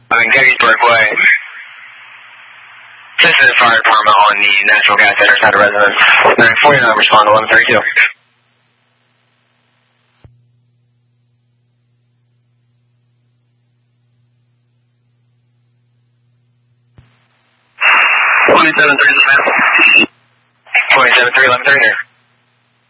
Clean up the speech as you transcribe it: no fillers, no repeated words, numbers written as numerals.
I'm in Gettysburg Way. This is the fire department on the natural gas interside of residence. 949, respond to 1132. Three, 11 here.